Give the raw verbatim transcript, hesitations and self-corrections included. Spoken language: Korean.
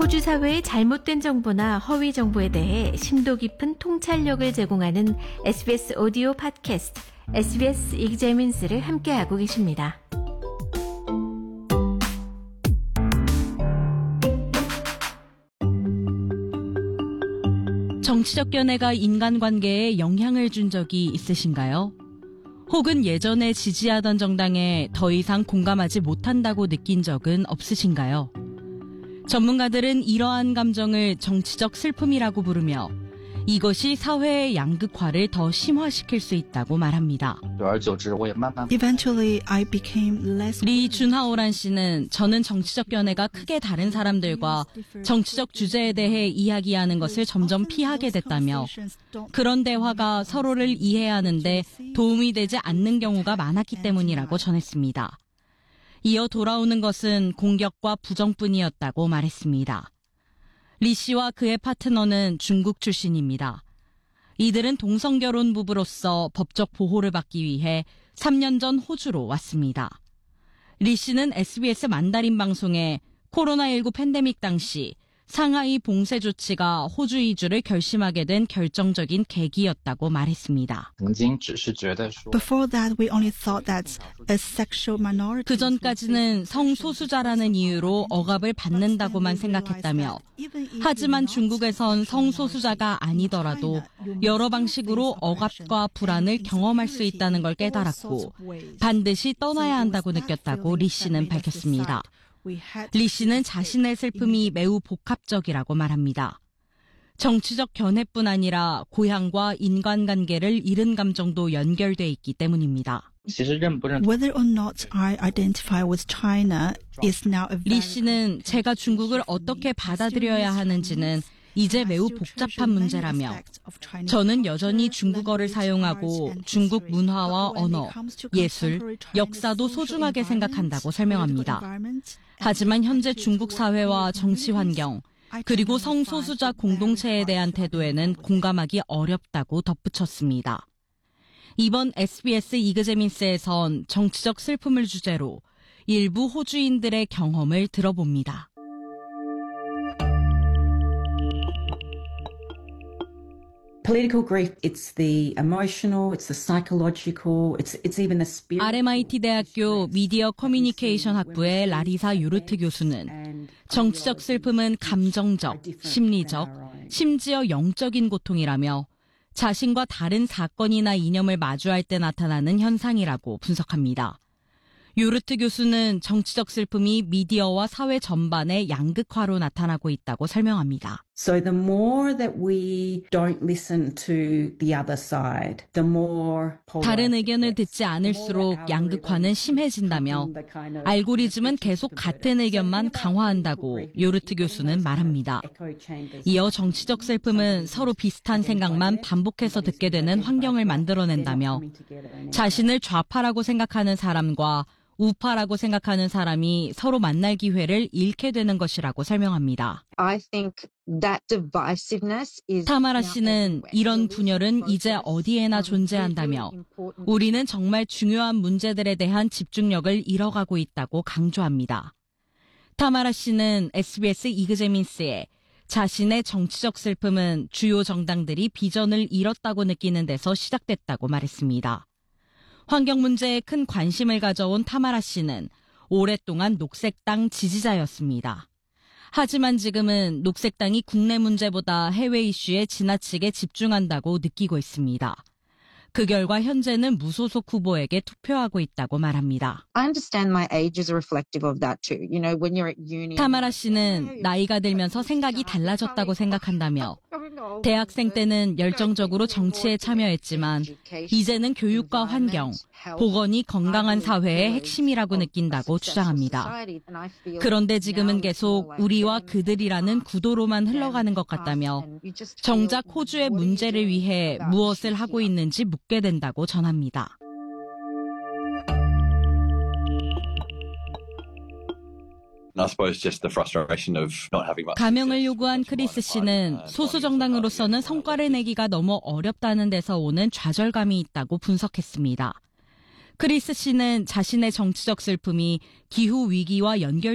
호주 사회의 잘못된 정보나 허위 정보에 대해 심도 깊은 통찰력을 제공하는 에스비에스 오디오 팟캐스트 에스비에스 이그제민스를 함께하고 계십니다. 정치적 견해가 인간관계에 영향을 준 적이 있으신가요? 혹은 예전에 지지하던 정당에 더 이상 공감하지 못한다고 느낀 적은 없으신가요? 전문가들은 이러한 감정을 정치적 슬픔이라고 부르며 이것이 사회의 양극화를 더 심화시킬 수 있다고 말합니다. Eventually, I became less. 리 준하오란 씨는 저는 정치적 견해가 크게 다른 사람들과 정치적 주제에 대해 이야기하는 것을 점점 피하게 됐다며 그런 대화가 서로를 이해하는데 도움이 되지 않는 경우가 많았기 때문이라고 전했습니다. 이어 돌아오는 것은 공격과 부정뿐이었다고 말했습니다. 리 씨와 그의 파트너는 중국 출신입니다. 이들은 동성결혼 부부로서 법적 보호를 받기 위해 삼 년 전 호주로 왔습니다. 리 씨는 에스비에스 만다린 방송에 코로나십구 팬데믹 당시 상하이 봉쇄 조치가 호주 이주를 결심하게 된 결정적인 계기였다고 말했습니다. Before that, we only thought that as sexual minorities. 그 전까지는 성소수자라는 이유로 억압을 받는다고만 생각했다며 하지만 중국에선 성소수자가 아니더라도 여러 방식으로 억압과 불안을 경험할 수 있다는 걸 깨달았고 반드시 떠나야 한다고 느꼈다고 리 씨는 밝혔습니다. 리 씨는 자신의 슬픔이 매우 복합적이라고 말합니다. 정치적 견해뿐 아니라 고향과 인간관계를 잃은 감정도 연결돼 있기 때문입니다. Whether or not I identify with China is now a 리 씨는 제가 중국을 어떻게 받아들여야 하는지는 이제 매우 복잡한 문제라며 저는 여전히 중국어를 사용하고 중국 문화와 언어, 예술, 역사도 소중하게 생각한다고 설명합니다. 하지만 현재 중국 사회와 정치 환경, 그리고 성소수자 공동체에 대한 태도에는 공감하기 어렵다고 덧붙였습니다. 이번 에스비에스 이그제민스에선 정치적 슬픔을 주제로 일부 호주인들의 경험을 들어봅니다. Political grief, it's the emotional, it's the psychological, it's it's even the spiritual. 알엠아이티 대학교 미디어 커뮤니케이션 학부의 라리사 요르트 교수는 정치적 슬픔은 감정적, 심리적, 심지어 영적인 고통이라며 자신과 다른 사건이나 이념을 마주할 때 나타나는 현상이라고 분석합니다. 요르트 교수는 정치적 슬픔이 미디어와 사회 전반의 양극화로 나타나고 있다고 설명합니다. So the more that we don't listen to the other side, the more 다른 의견을 듣지 않을수록 양극화는 심해진다며 알고리즘은 계속 같은 의견만 강화한다고 요르트 교수는 말합니다. 이어 정치적 슬픔은 서로 비슷한 생각만 반복해서 듣게 되는 환경을 만들어낸다며 자신을 좌파라고 생각하는 사람과 우파라고 생각하는 사람이 서로 만날 기회를 잃게 되는 것이라고 설명합니다. I think that divisiveness is 타마라 씨는 이런 분열은 이제 어디에나 존재한다며 우리는 정말 중요한 문제들에 대한 집중력을 잃어가고 있다고 강조합니다. 타마라 씨는 에스비에스 이그제민스에 자신의 정치적 슬픔은 주요 정당들이 비전을 잃었다고 느끼는 데서 시작됐다고 말했습니다. 환경 문제에 큰 관심을 가져온 타마라 씨는 오랫동안 녹색당 지지자였습니다. 하지만 지금은 녹색당이 국내 문제보다 해외 이슈에 지나치게 집중한다고 느끼고 있습니다. 그 결과 현재는 무소속 후보에게 투표하고 있다고 말합니다. I understand my age is reflective of that too. You know, when you're at uni. 타마라 씨는 나이가 들면서 생각이 달라졌다고 생각한다며 대학생 때는 열정적으로 정치에 참여했지만 이제는 교육과 환경, 보건이 건강한 사회의 핵심이라고 느낀다고 주장합니다. 그런데 지금은 계속 우리와 그들이라는 구도로만 흘러가는 것 같다며 정작 호주의 문제를 위해 무엇을 하고 있는지 묻게 된다고 전합니다. 가명을 요구한 크리스 씨는 소수 정당으로서는 성과를 내기가 너무 어렵다는 데서 오는 좌절감이 있다고 분석했습니다. 크리스 씨는 자신의 정치적 슬픔이 기후 위기와 연결